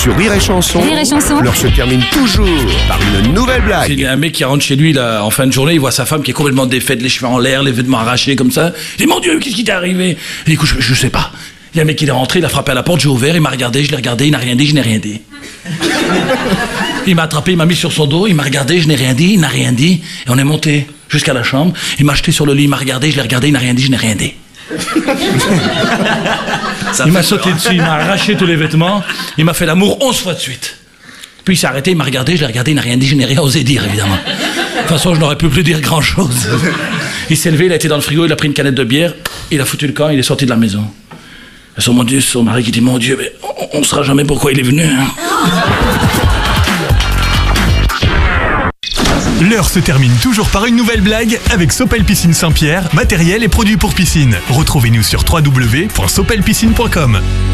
Sur Rire et Chanson, Rire et Chanson. l'heure se termine toujours par une nouvelle blague. Il y a un mec qui rentre chez lui là, en fin de journée, il voit sa femme qui est complètement défaite, les cheveux en l'air, les vêtements arrachés comme ça. Il dit mon Dieu, qu'est-ce qui t'est arrivé? Et écoute, je sais pas. Il y a un mec qui est rentré, il a frappé à la porte, j'ai ouvert, il m'a regardé, je l'ai regardé, il n'a rien dit, je n'ai rien dit. Il m'a attrapé, il m'a mis sur son dos, il m'a regardé, je n'ai rien dit, il n'a rien dit. Et on est monté jusqu'à la chambre. Il m'a jeté sur le lit, il m'a regardé, je l'ai regardé, il n'a rien dit, je n'ai rien dit. Il m'a sauté dessus, il m'a arraché tous les vêtements, il m'a fait l'amour 11 fois de suite. Puis il s'est arrêté, il m'a regardé, je l'ai regardé, il n'a rien dit, je n'ai rien osé dire, évidemment. De toute façon, je n'aurais pu plus dire grand-chose. Il s'est levé, il a été dans le frigo, il a pris une canette de bière, il a foutu le camp, il est sorti de la maison. Et son mari qui dit, mon Dieu, mais on ne saura jamais pourquoi il est venu. Hein. L'heure se termine toujours par une nouvelle blague avec Sopel Piscine Saint-Pierre, matériel et produits pour piscine. Retrouvez-nous sur www.sopelpiscine.com.